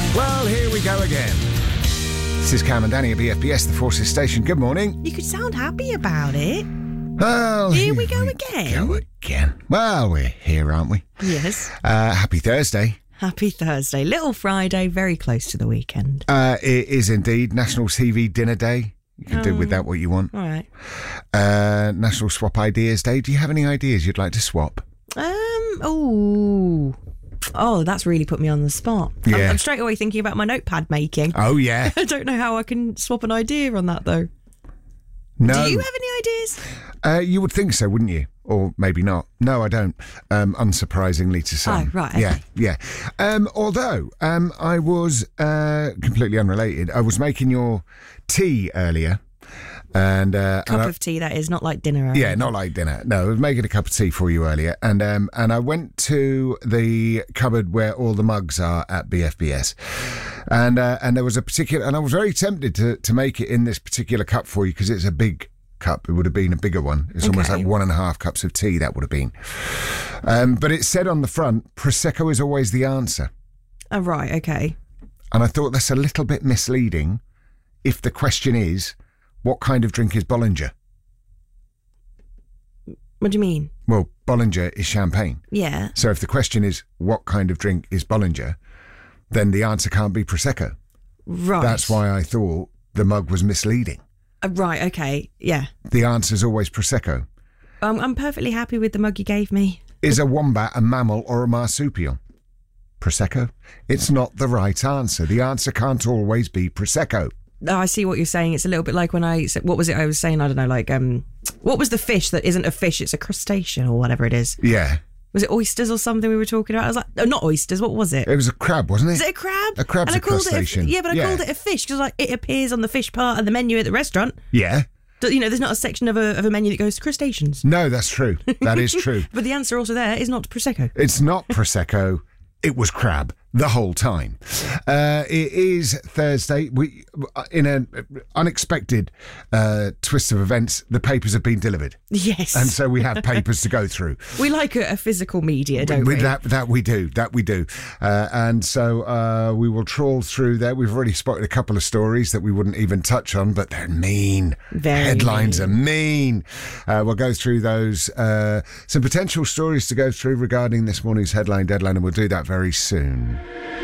Well, here we go again. This is Cam and Danny at BFBS, the Forces Station. Good morning. You could sound happy about it. Well, Here we go again. Go again. Well, we're here, aren't we? Yes. Happy Thursday. Happy Thursday. Little Friday, very close to the weekend. It is indeed National TV Dinner Day. You can do with that what you want. All right. National Swap Ideas Day. Do you have any ideas you'd like to swap? Oh, that's really put me on the spot. Yeah. I'm straight away thinking about my notepad making. Oh, yeah. I don't know how I can swap an idea on that, though. No. Do you have any ideas? You would think so, wouldn't you? Or maybe not. No, I don't. Unsurprisingly to some. Oh, right, okay. Yeah. Although I was completely unrelated. I was making your tea earlier. And Cup of tea, that is, not like dinner. Yeah, not like dinner. No, I was making a cup of tea for you earlier, and I went to the cupboard where all the mugs are at BFBS, and there was a particular, and I was very tempted to make it in this particular cup for you because it's a big cup. It would have been a bigger one. It's almost like 1.5 cups of tea. That would have been, but it said on the front, Prosecco is always the answer. Oh, right, okay. And I thought that's a little bit misleading. If the question is, what kind of drink is Bollinger? What do you mean? Well, Bollinger is champagne. Yeah. So if the question is, what kind of drink is Bollinger, then the answer can't be Prosecco. Right. That's why I thought the mug was misleading. Right, okay, yeah. The answer's always Prosecco. I'm perfectly happy with the mug you gave me. Is a wombat a mammal or a marsupial? Prosecco? It's not the right answer. The answer can't always be Prosecco. Oh, I see what you're saying. It's a little bit like when what was it I was saying? I don't know, like, what was the fish that isn't a fish, it's a crustacean or whatever it is? Yeah. Was it oysters or something we were talking about? I was like, no, not oysters, what was it? It was a crab, wasn't it? Is it a crab? A crab's a crustacean. I called it a fish because like it appears on the fish part of the menu at the restaurant. Yeah. You know, there's not a section of a menu that goes to crustaceans. No, that's true. That is true. But the answer also there is not Prosecco. It's not Prosecco. It was crab the whole time. It is Thursday. We, in an unexpected twist of events, the papers have been delivered. Yes. And so we have papers to go through. We like a physical media, don't we? That we do. And so we will trawl through there. We've already spotted a couple of stories that we wouldn't even touch on, but they're mean. Very Headlines mean. are mean. We'll go through those. Some potential stories to go through regarding this morning's headline deadline, and we'll do that very soon.